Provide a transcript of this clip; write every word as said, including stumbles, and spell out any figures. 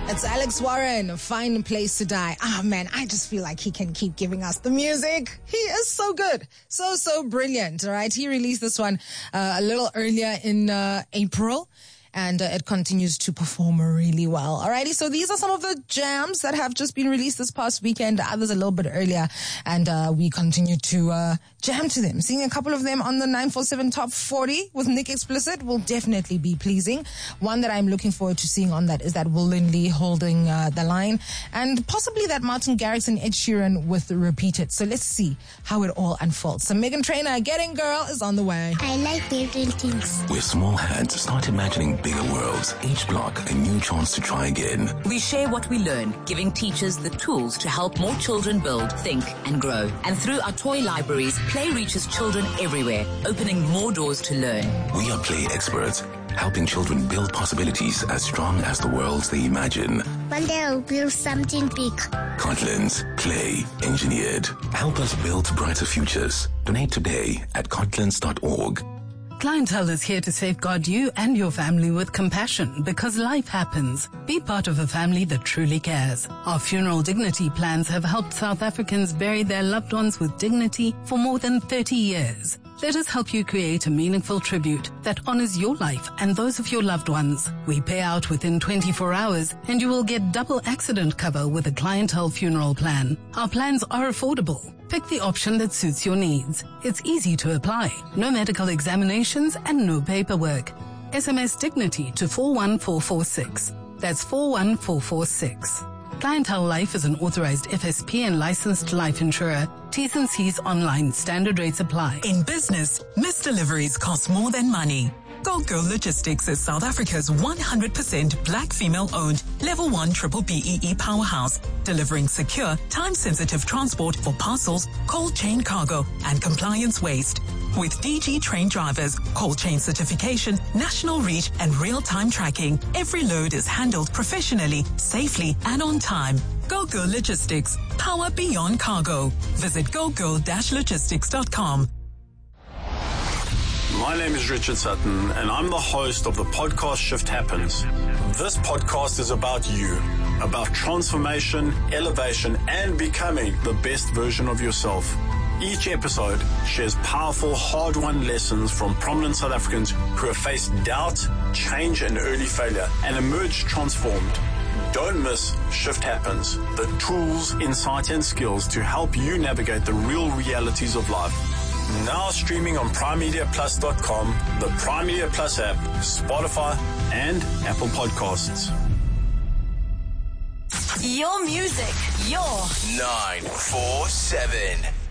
It's Alex Warren, Fine Place to Die. Ah, man, I just feel like he can keep giving us the music. He is so good. So, so brilliant, all right? He released this one uh, a little earlier in uh, April. And uh, it continues to perform really well. Alrighty, so these are some of the jams that have just been released this past weekend, others a little bit earlier, and uh, we continue to uh, jam to them. Seeing a couple of them on the nine four seven Top forty with Nick Explicit will definitely be pleasing. One that I'm looking forward to seeing on that is that Will Lindley holding uh, the line, and possibly that Martin Garrix and Ed Sheeran with Repeated. So let's see how it all unfolds. So Megan Trainor, Getting Girl, is on the way. I like building things. With small hands, start imagining bigger worlds. Each block, a new chance to try again. We share what we learn, giving teachers the tools to help more children build, think, and grow. And through our toy libraries, play reaches children everywhere, opening more doors to learn. We are play experts, helping children build possibilities as strong as the worlds they imagine. One day I'll build something big. Kotlins, play engineered. Help us build brighter futures. Donate today at kotlins dot org. Clientele is here to safeguard you and your family with compassion because life happens. Be part of a family that truly cares. Our funeral dignity plans have helped South Africans bury their loved ones with dignity for more than thirty years. Let us help you create a meaningful tribute that honors your life and those of your loved ones. We pay out within twenty-four hours and you will get double accident cover with a Clientele funeral plan. Our plans are affordable. Pick the option that suits your needs. It's easy to apply. No medical examinations and no paperwork. S M S Dignity to four one four four six. That's four one four four six. Clientele Life is an authorized F S P and licensed life insurer. T's and C's online. Standard rates apply. In business, missed deliveries cost more than money. Go Girl Logistics is South Africa's one hundred percent black female-owned Level one Triple B E E powerhouse, delivering secure, time-sensitive transport for parcels, cold chain cargo, and compliance waste. With D G trained drivers, cold chain certification, national reach, and real-time tracking, every load is handled professionally, safely, and on time. Go Girl Logistics, power beyond cargo. Visit go girl dash logistics dot com. My name is Richard Sutton, and I'm the host of the podcast Shift Happens. This podcast is about you, about transformation, elevation, and becoming the best version of yourself. Each episode shares powerful, hard-won lessons from prominent South Africans who have faced doubt, change, and early failure, and emerged transformed. Don't miss Shift Happens, the tools, insight, and skills to help you navigate the real realities of life. Now streaming on prime media plus dot com, the Prime Media Plus app, Spotify, and Apple Podcasts. Your music, your nine four seven.